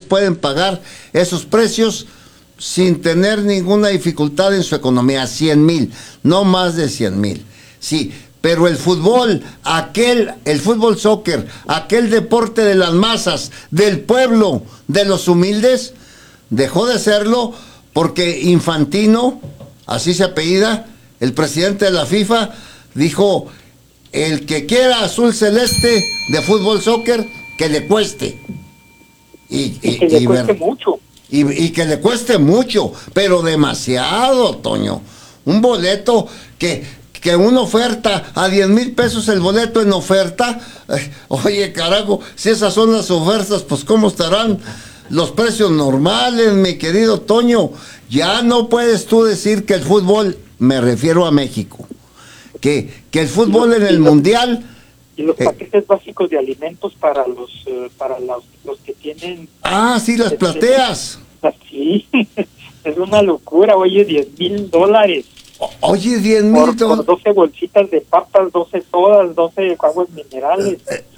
pueden pagar esos precios sin tener ninguna dificultad en su economía. 100,000, no más de 100,000. Sí, pero el fútbol, el fútbol soccer, aquel deporte de las masas, del pueblo, de los humildes, dejó de serlo porque Infantino, así se apellida, el presidente de la FIFA, dijo: el que quiera azul celeste de fútbol soccer, que le cueste. Y que le cueste mucho. Y que le cueste mucho, pero demasiado, Toño. Un boleto que una oferta a 10,000 pesos el boleto en oferta. Oye, carajo, si esas son las ofertas, pues ¿cómo estarán los precios normales, mi querido Toño? Ya no puedes tú decir que el fútbol, me refiero a México, que el fútbol en el Mundial... Y los paquetes básicos de alimentos para los que tienen... Ah, sí, las plateas. Sí, es una locura. Oye, $10,000. Oye, $10,000 por 12 bolsitas de papas, 12 sodas, 12 aguas minerales.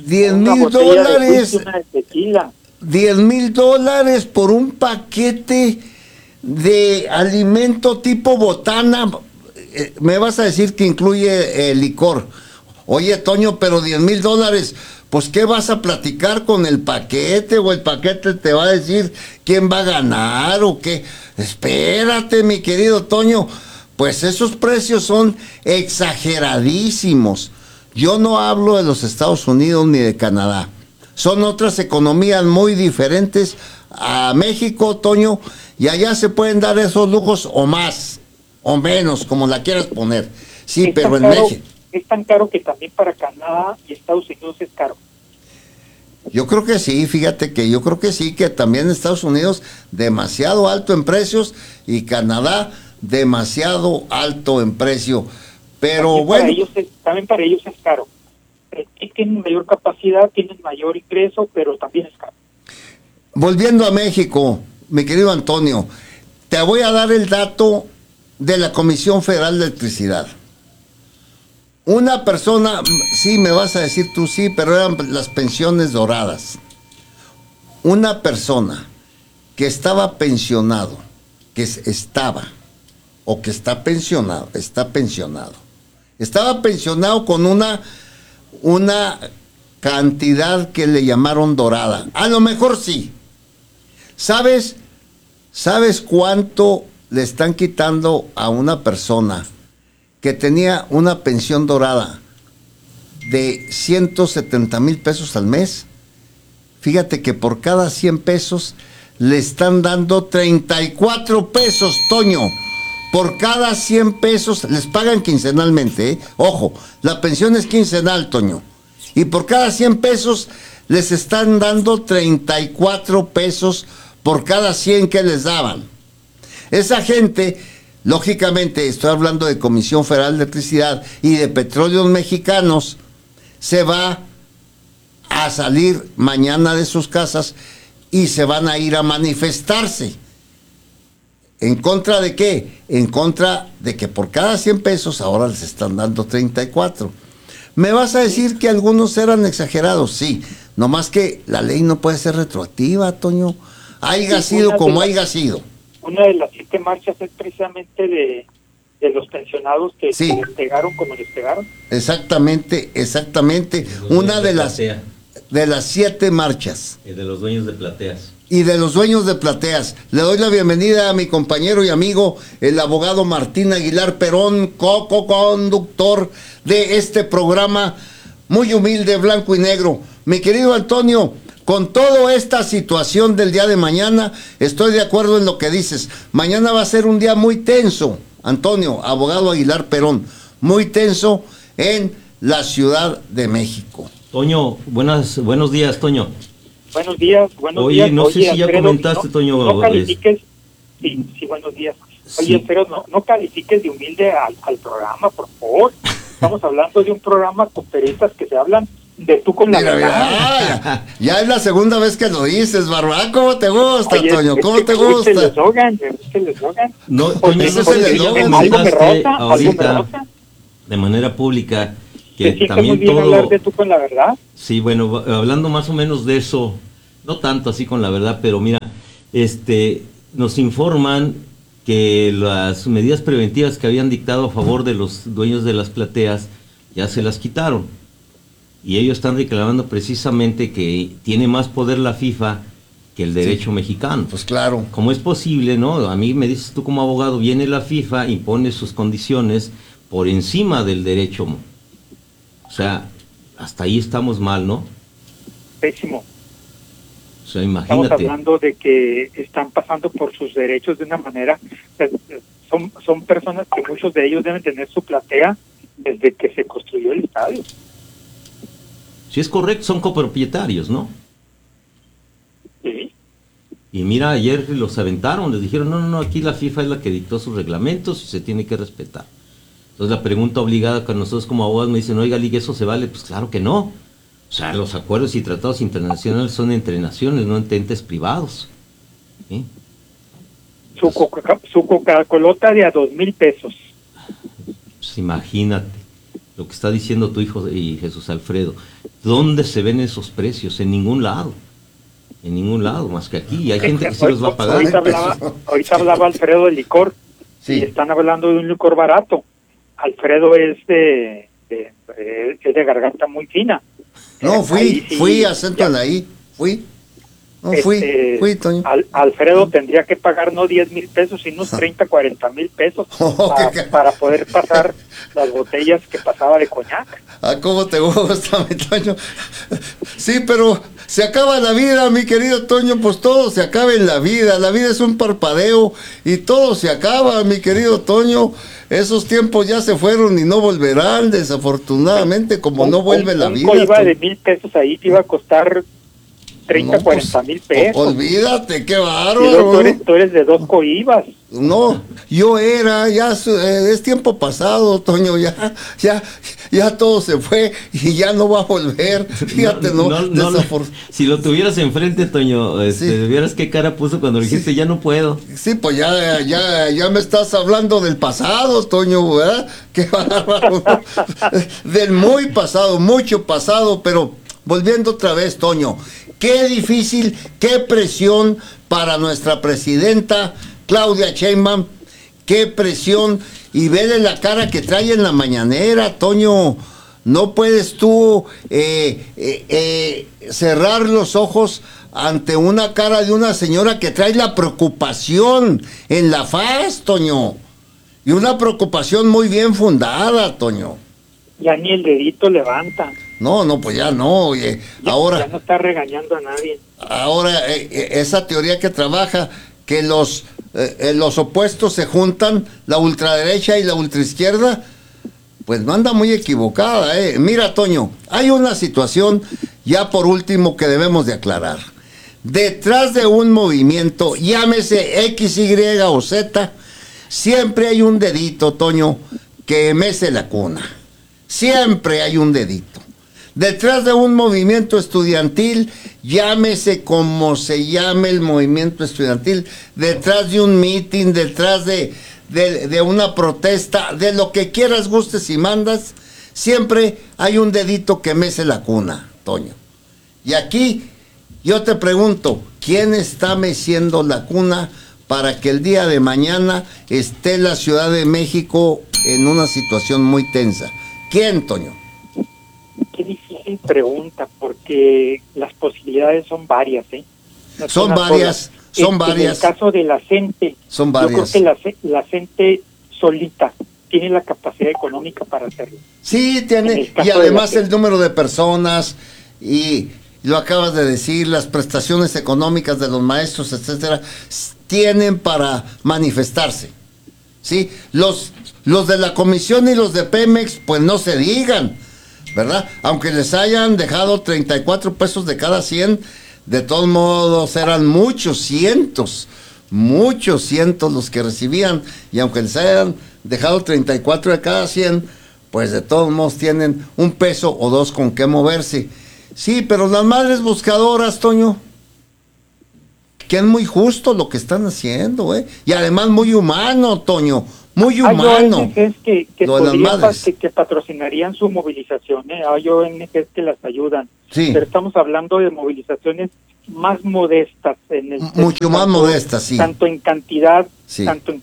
$10,000. Una de tequila. $10,000 por un paquete de alimento tipo botana. Me vas a decir que incluye licor. Oye, Toño, pero $10,000, pues ¿qué vas a platicar con el paquete? O el paquete te va a decir quién va a ganar o qué. Espérate, mi querido Toño, pues esos precios son exageradísimos. Yo no hablo de los Estados Unidos ni de Canadá. Son otras economías muy diferentes a México, Toño, y allá se pueden dar esos lujos o más, o menos, como la quieras poner. Sí, pero en México... ¿Es tan caro que también para Canadá y Estados Unidos es caro? Yo creo que sí, fíjate que yo creo que sí, que también Estados Unidos demasiado alto en precios y Canadá demasiado alto en precio. Pero también bueno... también para ellos es caro. Tienen mayor capacidad, tienen mayor ingreso, pero también es caro. Volviendo a México, mi querido Antonio, te voy a dar el dato de la Comisión Federal de Electricidad. Una persona, sí, me vas a decir tú sí, pero eran las pensiones doradas. Una persona que estaba pensionado, que estaba con una cantidad que le llamaron dorada. A lo mejor sí. ¿Sabes cuánto le están quitando a una persona que tenía una pensión dorada de 170,000 pesos al mes? Fíjate que por cada 100 pesos le están dando 34 pesos, Toño. Por cada 100 pesos les pagan quincenalmente, ¿eh? Ojo, la pensión es quincenal, Toño. Y por cada 100 pesos les están dando 34 pesos por cada 100 que les daban. Esa gente... Lógicamente, estoy hablando de Comisión Federal de Electricidad y de Petróleos Mexicanos, se va a salir mañana de sus casas y se van a ir a manifestarse. ¿En contra de qué? En contra de que por cada 100 pesos ahora les están dando 34. Me vas a decir que algunos eran exagerados, sí, nomás que la ley no puede ser retroactiva, Toño. Haiga sido como haiga sido. Una de las 7 marchas es precisamente de los pensionados que sí, les pegaron como les pegaron. Exactamente. Una de las 7 marchas. Y de los dueños de plateas. Le doy la bienvenida a mi compañero y amigo, el abogado Martín Aguilar Perón, co-conductor de este programa muy humilde, blanco y negro. Mi querido Antonio, con toda esta situación del día de mañana, estoy de acuerdo en lo que dices. Mañana va a ser un día muy tenso, Antonio, abogado Aguilar Perón, muy tenso en la Ciudad de México. Toño, buenos días, Toño. Buenos días. Oye, no sé si ya comentaste, Toño. No califiques, sí, buenos días. Oye, sí. Pero no califiques de humilde al programa, por favor. Estamos hablando de un programa con periodistas que se hablan de tú con la verdad. Ya es la segunda vez que lo dices, Barba. ¿Cómo te gusta, oye, Toño? ¿Cómo te gusta? ¿Es el eslogan? No, Toño, ese es el eslogan. ¿Algo me rosa? De manera pública, que ¿te también muy bien todo... hablar de tú con la verdad? Sí, bueno, hablando más o menos de eso, no tanto así con la verdad, pero mira, nos informan que las medidas preventivas que habían dictado a favor de los dueños de las plateas ya se las quitaron. Y ellos están reclamando precisamente que tiene más poder la FIFA que el derecho mexicano. Pues claro. ¿Cómo es posible, no? A mí me dices tú como abogado, viene la FIFA, impone sus condiciones por encima del derecho. O sea, hasta ahí estamos mal, ¿no? Pésimo. O sea, imagínate. Estamos hablando de que están pasando por sus derechos de una manera, son personas que muchos de ellos deben tener su platea desde que se construyó el estadio. Si es correcto, son copropietarios, ¿no? Sí. Y mira, ayer los aventaron, les dijeron, no, aquí la FIFA es la que dictó sus reglamentos y se tiene que respetar. Entonces la pregunta obligada con nosotros como abogados me dicen, oiga, Liga, ¿eso se vale? Pues claro que no. O sea, los acuerdos y tratados internacionales son entre naciones, no entre entes privados. ¿Sí? Su Coca-Colota de a 2,000 pesos. Pues imagínate lo que está diciendo tu hijo y Jesús Alfredo. ¿Dónde se ven esos precios? En ningún lado. En ningún lado, más que aquí. Y hay gente que se los va a pagar. Ahorita hablaba Alfredo del licor. Sí. Y están hablando de un licor barato. Alfredo es de garganta muy fina. No, fui a Central ahí, fui, Toño. Alfredo tendría que pagar no 10,000 pesos, sino unos 30, 40 mil pesos para poder pasar las botellas que pasaba de coñac. ¿Cómo te gusta, mi Toño? Sí, pero se acaba la vida, mi querido Toño, pues todo se acaba en la vida es un parpadeo y todo se acaba, mi querido Toño. Esos tiempos ya se fueron y no volverán, desafortunadamente, como no vuelve la vida. Un coiba de 1,000 pesos ahí te iba a costar 30, no, 40 mil pesos. Olvídate, qué bárbaro. Tú eres de 2 coibas. No, yo es tiempo pasado, Toño, ya todo se fue y ya no va a volver. Fíjate, si lo tuvieras enfrente, Toño, vieras qué cara puso cuando dijiste, ya no puedo. Sí, pues ya me estás hablando del pasado, Toño, ¿verdad? Qué bárbaro. Del muy pasado, mucho pasado, pero volviendo otra vez, Toño, qué difícil, qué presión para nuestra presidenta Claudia Sheinbaum, qué presión, y vele la cara que trae en la mañanera, Toño. No puedes tú cerrar los ojos ante una cara de una señora que trae la preocupación en la faz, Toño, y una preocupación muy bien fundada, Toño. Ya ni el dedito levanta. No, pues ya no. Ahora ya no está regañando a nadie. Ahora, esa teoría que trabaja, que los opuestos se juntan, la ultraderecha y la ultraizquierda, pues no anda muy equivocada, Mira, Toño, hay una situación, ya por último, que debemos de aclarar. Detrás de un movimiento, llámese X, Y o Z, siempre hay un dedito, Toño, que mece la cuna. Siempre hay un dedito. Detrás de un movimiento estudiantil, llámese como se llame el movimiento estudiantil, detrás de un mitin, detrás de una protesta, de lo que quieras, gustes y mandas, siempre hay un dedito que mece la cuna, Toño. Y aquí yo te pregunto, ¿quién está meciendo la cuna para que el día de mañana esté la Ciudad de México en una situación muy tensa? ¿Quién, Toño? Qué difícil pregunta, porque las posibilidades son varias, No son varias. En el caso de la gente, son varias. Yo creo que la gente solita tiene la capacidad económica para hacerlo. Sí, tiene, y además el número de personas, y lo acabas de decir, las prestaciones económicas de los maestros, etcétera, tienen para manifestarse. Sí, los de la comisión y los de Pemex, pues no se digan, ¿verdad? Aunque les hayan dejado 34 pesos de cada 100, de todos modos eran muchos cientos los que recibían, y aunque les hayan dejado 34 de cada 100, pues de todos modos tienen un peso o dos con qué moverse. Sí, pero las madres buscadoras, Toño, que es muy justo lo que están haciendo, y además muy humano, Toño, muy Hay humano. ONGs que Lo de las madres. que patrocinarían su movilización, hay ONGs que las ayudan, Sí. pero estamos hablando de movilizaciones más modestas, Mucho más modestas, sí. tanto en cantidad, Sí.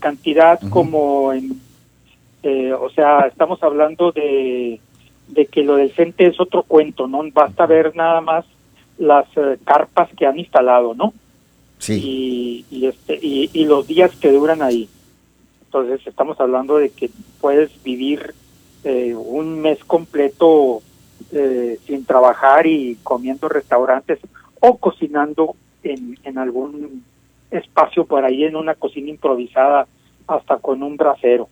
como en, o sea, estamos hablando de que lo del CENTE es otro cuento, no basta ver nada más las carpas que han instalado, ¿no? Sí. Y los días que duran ahí. Entonces estamos hablando de que puedes vivir un mes completo sin trabajar y comiendo restaurantes o cocinando en algún espacio por ahí, en una cocina improvisada, hasta con un brasero.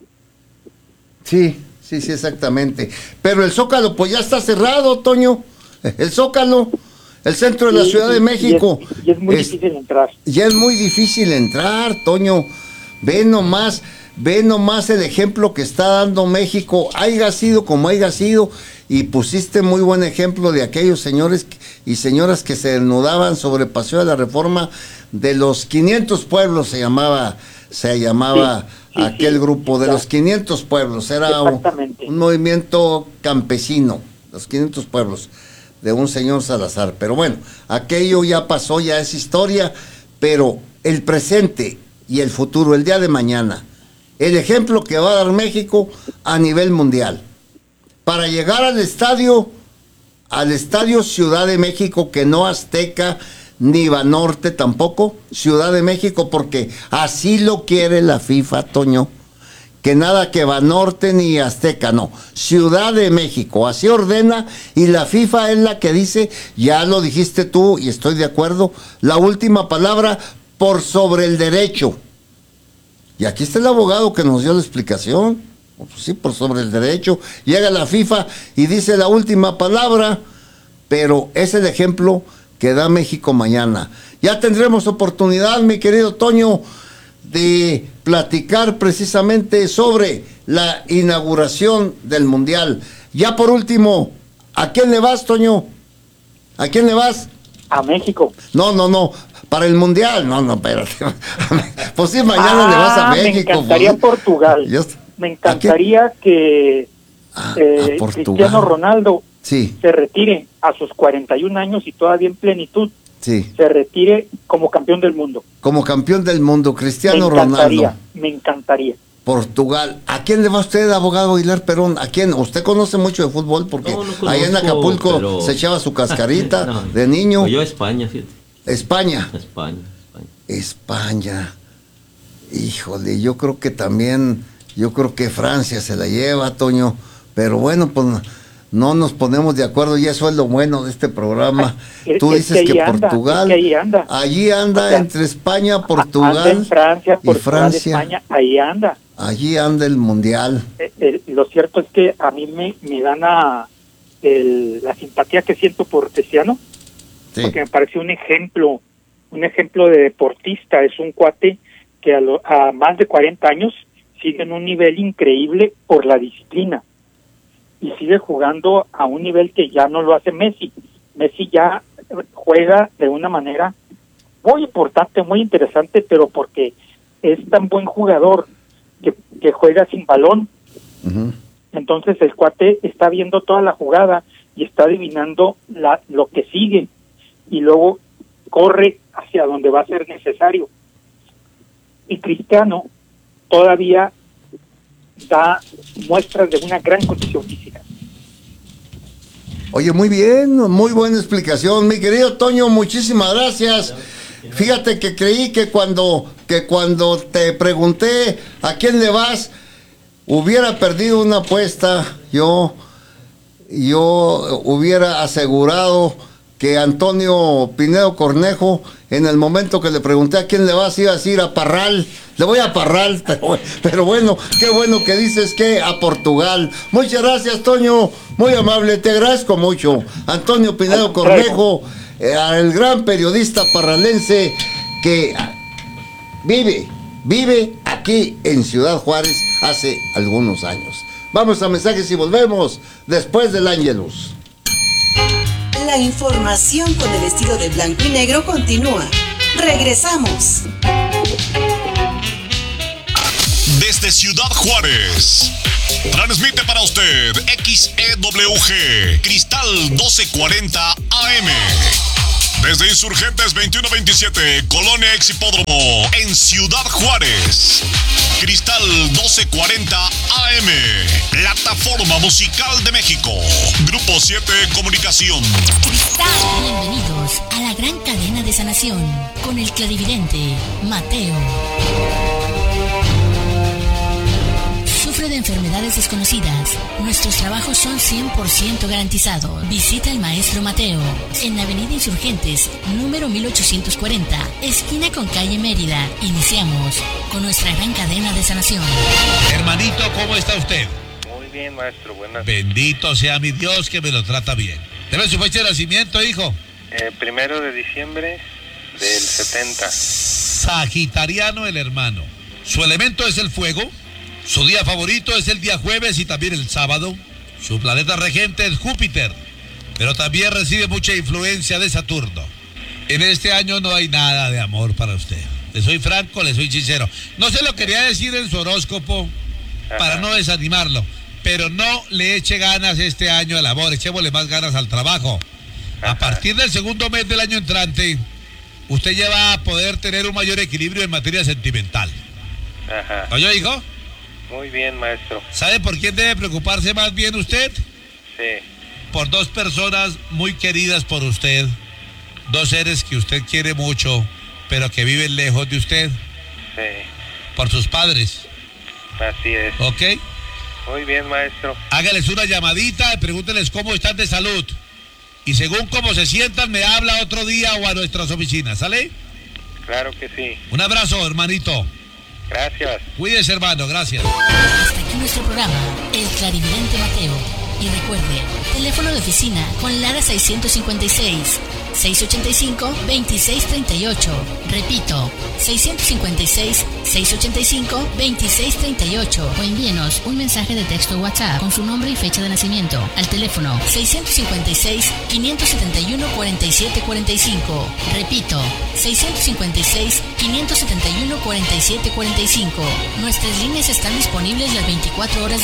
Sí, exactamente. Pero el Zócalo pues ya está cerrado, Toño. El Zócalo, el centro de la Ciudad de México. Y es muy difícil entrar. Ya es muy difícil entrar, Toño. Ve nomás el ejemplo que está dando México, haya sido como haya sido, y pusiste muy buen ejemplo de aquellos señores y señoras que se desnudaban sobre Paseo de la Reforma, de los 500 pueblos se llamaba aquel grupo, de los 500 pueblos, era un movimiento campesino, los 500 pueblos, de un señor Salazar. Pero bueno, aquello ya pasó, ya es historia, pero el presente y el futuro, el día de mañana, el ejemplo que va a dar México a nivel mundial. Para llegar al estadio Ciudad de México, que no Azteca ni Banorte tampoco, Ciudad de México, porque así lo quiere la FIFA, Toño, que nada que Banorte ni Azteca, no, Ciudad de México, así ordena, y la FIFA es la que dice, ya lo dijiste tú y estoy de acuerdo, la última palabra por sobre el derecho. Y aquí está el abogado que nos dio la explicación. Pues sí, por sobre el derecho. Llega la FIFA y dice la última palabra, pero es el ejemplo que da México mañana. Ya tendremos oportunidad, mi querido Toño, de platicar precisamente sobre la inauguración del Mundial. Ya por último, ¿a quién le vas, Toño? ¿A quién le vas? A México. No. Para el Mundial, no, espérate. Pues sí, mañana le vas a México. Me encantaría Portugal. Me encantaría que Cristiano Ronaldo se retire a sus 41 años y todavía en plenitud. Se retire como campeón del mundo. Como campeón del mundo, Cristiano Ronaldo. Me encantaría. Portugal. ¿A quién le va usted, abogado Aguilar Perón? ¿A quién? Usted conoce mucho de fútbol porque no conozco, allá en Acapulco se echaba su cascarita de niño. Pues yo a España, fíjate. España. Híjole, yo creo que Francia se la lleva, Toño, pero bueno, pues no nos ponemos de acuerdo y eso es lo bueno de este programa. Tú dices que Portugal, allí anda entre España, Portugal, y Francia, España, ahí anda. Allí anda el Mundial. Lo cierto es que a mí me gana la simpatía que siento por Cristiano. Sí. Porque me parece un ejemplo de deportista. Es un cuate que a más de 40 años sigue en un nivel increíble por la disciplina y sigue jugando a un nivel que ya no lo hace Messi. Messi ya juega de una manera muy importante, muy interesante, pero porque es tan buen jugador que juega sin balón. Uh-huh. Entonces el cuate está viendo toda la jugada y está adivinando lo que sigue, y luego corre hacia donde va a ser necesario. Y Cristiano todavía da muestras de una gran condición física. Oye, muy bien, muy buena explicación, mi querido Toño, muchísimas gracias. Fíjate que creí que cuando te pregunté a quién le vas, hubiera perdido una apuesta. Yo hubiera asegurado que Antonio Pinedo Cornejo, en el momento que le pregunté a quién le vas, iba a decir a Parral. Le voy a Parral, pero bueno, qué bueno que dices que a Portugal. Muchas gracias, Toño, muy amable, te agradezco mucho. Antonio Pinedo Cornejo, el gran periodista parralense que vive aquí en Ciudad Juárez hace algunos años. Vamos a mensajes y volvemos después del Ángelus. La información con el estilo de blanco y negro continúa. Regresamos. Desde desde Ciudad Juárez. Transmite para usted XEWG Cristal 1240 AM. Desde Insurgentes 2127, Colonia Ex Hipódromo, en Ciudad Juárez. Cristal 1240 AM, Plataforma Musical de México. Grupo 7 Comunicación. Bienvenidos a la gran cadena de sanación con el clarividente Mateo. Sufre de enfermedades desconocidas. Nuestros trabajos son 100% garantizados. Visita al maestro Mateo en Avenida Insurgentes, número 1840, esquina con calle Mérida. Iniciamos con nuestra gran cadena de sanación. Hermanito, ¿cómo está usted? Muy bien, maestro, buenas. Bendito sea mi Dios que me lo trata bien. ¿Debe su fecha de nacimiento, hijo? 1 de diciembre del 70. Sagitariano el hermano. Su elemento es el fuego. Su día favorito es el día jueves y también el sábado. Su planeta regente es Júpiter, pero también recibe mucha influencia de Saturno. En este año no hay nada de amor para usted. Le soy franco, le soy sincero. No se lo quería decir en su horóscopo para no desanimarlo, pero no le eche ganas este año al amor, echémosle más ganas al trabajo. A partir del segundo mes del año entrante, usted ya va a poder tener un mayor equilibrio en materia sentimental. ¿Oye, hijo? Muy bien, maestro. ¿Sabe por quién debe preocuparse más bien usted? Sí. Por dos personas muy queridas por usted, dos seres que usted quiere mucho, pero que viven lejos de usted. Sí. Por sus padres. Así es. ¿Ok? Muy bien, maestro. Hágales una llamadita y pregúnteles cómo están de salud. Y según cómo se sientan, me habla otro día o a nuestras oficinas, ¿sale? Claro que sí. Un abrazo, hermanito. Gracias. Cuídese, hermano, gracias. Hasta aquí nuestro programa, El Clarividente Mateo. Y recuerde, teléfono de oficina con Lara 656-685-2638. Repito, 656-685-2638. O envíenos un mensaje de texto WhatsApp con su nombre y fecha de nacimiento al teléfono 656-571-4745. Repito, 656-571-4745. Nuestras líneas están disponibles las 24 horas